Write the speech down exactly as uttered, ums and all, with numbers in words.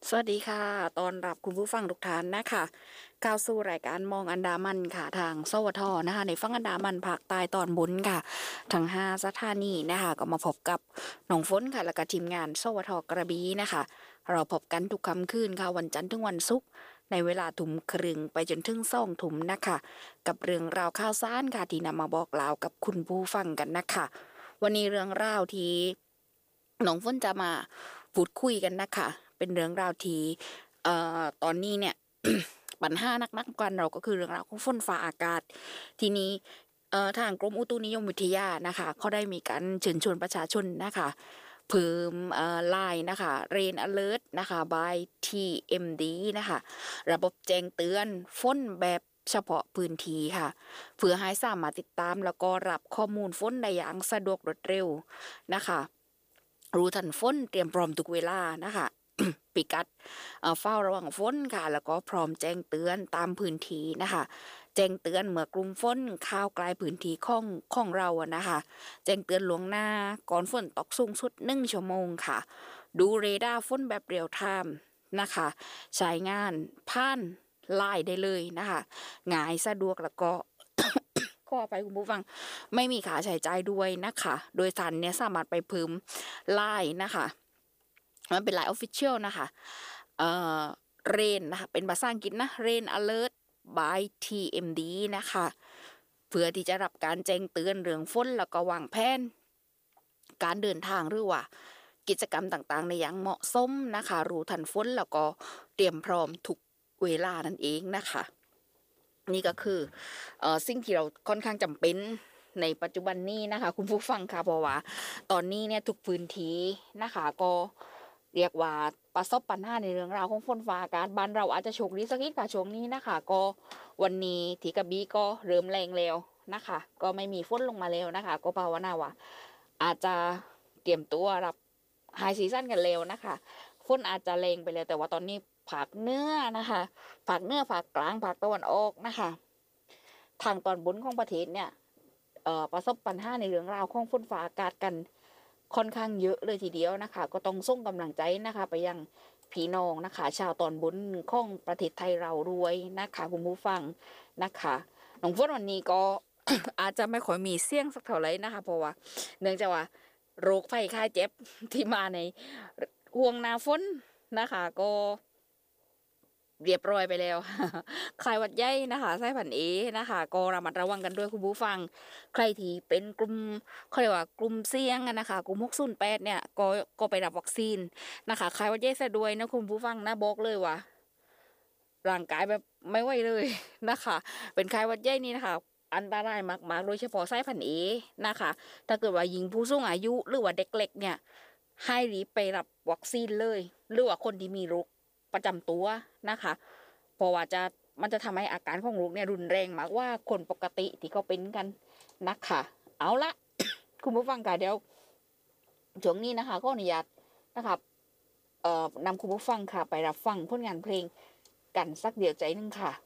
สวัสดีค่ะตอนรับคุณผู้ฟังทุกท่านนะคะก้าวสู่รายการมองอันดามันค่ะทางสวทนะคะในฝั่งอันดามันภาคใต้ตอนบนค่ะทั้งห้าสถานีนะคะก็มาพบกับน้องฝนค่ะแล้วก็ทีมงานสวทกระบี่นะคะเราพบกันทุกค่ำคืนค่ะวันจันทร์ถึงวันศุกร์ในเวลาถุ่มครึ่งไปจนถึงสองถุ่มนะคะกับเรื่องราวข่าวสารค่ะที่นำมาบอกเล่ากับคุณผู้ฟังกันนะคะวันนี้เรื่องราวที่น้องฝนจะมาพูดคุยกันนะคะเป็นเรื่องราวที่เอ่อตอนนี้เนี่ย ปัญหานักๆกันเราก็คือเรื่องราวของฝนฟ้าอากาศทีนี้เอ่อทางกรมอุตุนิยมวิทยานะคะเขาได้มีการเชิญชวนประชาชนนะคะเพิ่มเอ่อไลน์นะคะ Rain Alert นะคะ by ที เอ็ม ดี นะคะระบบแจ้งเตือนฝนแบบเฉพาะพื้นที่ค่ะเพื่อให้สามารถติดตามแล้วก็รับข้อมูลฝนได้อย่างสะดวกรวดเร็วนะคะรู้ทันฝนเตรียมพร้อมทุกเวลานะคะ ปิกัดเฝ้าระวังฝนค่ะแล้วก็พร้อมแจ้งเตือนตามพื้นที่นะคะแจ้งเตือนเมื่อกลุ่มฝนเข้าวกลายพื้นที่ของของเราอะนะคะแจ้งเตือนล่วงหน้าก่อนฝนตกสูงสุดหนึ่งชั่วโมงค่ะดูเรดาร์ฝนแบบเรียลไทม์นะคะใช้งานผ่านไลน์ได้เลยนะคะง่ายสะดวกแล้วก็ ก็ไปคุณผู้ฟังไม่มีค่าใช้จ่ายด้วยนะคะโดยสันเนี่ยสามารถไปเพิ่มไลน์นะคะมันเป็นไลน์ออฟฟิเชียลนะคะเอ่อเรนนะคะเป็นภาษาอังกฤษนะ Rain Alert by ที เอ็ม ดี นะคะเพื่อที่จะรับการแจ้งเตือนเรื่องฝนแล้วก็วางแผนการเดินทางหรือว่ากิจกรรมต่างๆในอย่างเหมาะสมนะคะรู้ทันฝนแล้วก็เตรียมพร้อมทุกเวลานั่นเองนะคะนี่ก็คือเอ่อสิ่งที่เราค่อนข้างจำเป็นในปัจจุบันนี้นะคะคุณผู้ฟังค่ะเพราะว่าตอนนี้เนี่ยทุกพื้นที่นะคะก็เรียกว่าประสบปัญหาในเรื่องราวของฝนฟ้าอากาศบ้านเราอาจจะโชคดีสักนิดค่ะช่วงนี้นะคะก็วันนี้ที่กระบี่ก็เริ่มแรงแล้วนะคะก็ไม่มีฝนลงมาแล้วนะคะก็ภาวนาว่าอาจจะเตรียมตัวรับไฮซีซั่นกันแล้วนะคะฝนอาจจะแรงไปแล้วแต่ว่าตอนนี้ภาคเหนือนะคะภาคเหนือภาคกลางภาคตะวันออกนะคะทางตอนบนของประเทศเนี่ยเอ่อประสบปัญหาในเรื่องราวของฝนฟ้าอากาศกันค่อนข้างเยอะเลยทีเดียวนะคะก็ต้องส่งกำลังใจนะคะไปยังพี่น้องนะคะชาวตอนบนของประเทศไทยเราด้วยนะคะคุณผู้ฟังนะคะน้องฝนวันนี้ก็ อาจจะไม่ค่อยมีเสียงสักเท่าไหร่นะคะเพราะว่าเนื่องจากว่าโรคภัยไข้เจ็บที่มาในห่วงหน้าฝนนะคะก็เรียบร้อยไปแล้ว คลายหวัดใหญ่นะคะสายพันธุ์เอนะคะก็ระมัดระวังกันด้วยคุณผู้ฟังใครที่เป็นกลุ่มเขาเรียกว่ากลุ่มเสี่ยงอะนะคะกลุ่มหกศูนย์แปดเนี่ยก็ก็ไปรับวัคซีนนะคะคลายหวัดใหญ่ซะด้วยนะคุณผู้ฟังนะบอกเลยว่าร่างกายแบบไม่ไหวเลย นะคะเป็นคลายหวัดใหญ่นี่นะคะอันตรายมากๆโดยเฉพาะสายพันธุ์เอนะคะถ้าเกิดว่ายิงผู้สูงอายุหรือว่าเด็กเล็กเนี่ยให้รีบไปรับวัคซีนเลยหรือว่าคนที่มีโรคประจำตัวนะคะเพราะว่าจะมันจะทำให้อาการของโรคเนี่ยรุนแรงมากกว่าคนปกติที่เขาเป็นกันนะคะเอาละ คุณผู้ฟังค่ะเดี๋ยวช่วงนี้นะคะก็อนุญาตนะคะเอ่อนำคุณผู้ฟังค่ะไปรับฟังผลงานเพลงกันสักเดียวใจหนึงค่ะ